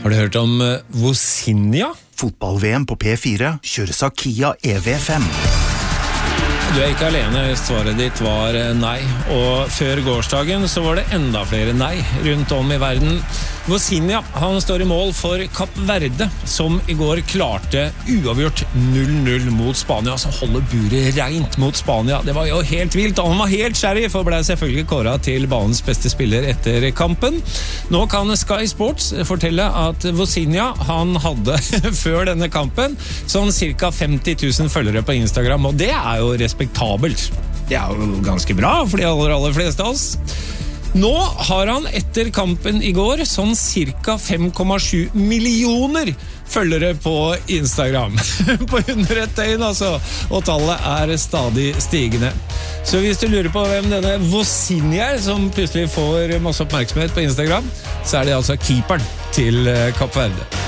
Har du hørt om Vosinja? Fotball-VM på P4 kjøres av Kia EV5. Du ikke alene, svaret ditt var nei. Og før gårsdagen så var det enda flere nei rundt om i verden. Vosinja, han står i mål for Kapp Verde, som i går klarte uavgjort 0-0 mot Spania. Så holder buret rent mot Spania. Det var jo helt vilt, og han var helt skjærig, for ble selvfølgelig kåret til banens beste spiller etter kampen. Nå kan Sky Sports fortelle at Vosinja, han hadde før denne kampen sånn cirka 50 000 følgere på Instagram, og det er jo respektabelt. Det er jo ganske bra for de aller fleste av oss. Nå har han etter kampen i går sånn cirka 5,7 millioner følgere på Instagram. På under et døgn altså, og tallet er stadig stigende. Så hvis du lurer på hvem denne Vosinja er, som plutselig får masse oppmerksomhet på Instagram, så er det altså keeperen til Kapp Verde.